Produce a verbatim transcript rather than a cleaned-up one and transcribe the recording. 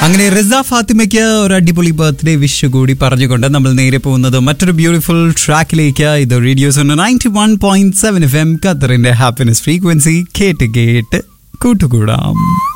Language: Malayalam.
അങ്ങനെ റിസ ഫാത്തിമയ്ക്ക് ഒരു അടിപൊളി ബർത്ത്ഡേ വിഷ് കൂടി പറഞ്ഞുകൊണ്ട് നമ്മൾ നേരെ പോകുന്നത് മറ്റൊരു ബ്യൂട്ടിഫുൾ ട്രാക്കിലേക്ക്. ഇത് radios ninety one point seven F M ഖത്തറിന്റെ ഹാപ്പിനെസ് ഫ്രീക്വൻസി. കേട്ട് കേട്ട് കൂട്ടുകൂടാം.